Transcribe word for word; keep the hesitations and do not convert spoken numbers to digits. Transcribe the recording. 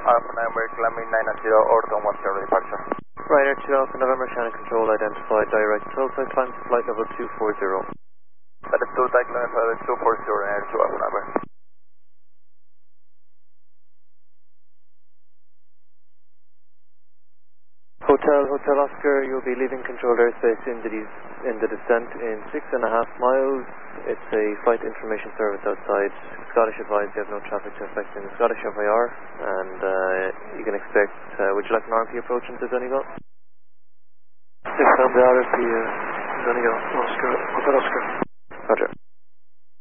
Alpha November, climbing nine zero, Orton one zero departure. Ryder two Alpha November, Shannon Control, identified direct Tulsa, climb to flight level two four zero. That is two, Type level two four zero, Air two Alpha November. Hotel, Hotel Oscar, you'll be leaving controlled airspace in the, in the descent in six and a half miles. It's a flight information service outside. Scottish advised you have no traffic to affect in the Scottish F I R, and uh, you can expect, uh, would you like an R P approach into Donegal? Yes, I'm the R P, uh, Donegal, Oscar, Hotel Oscar. Roger.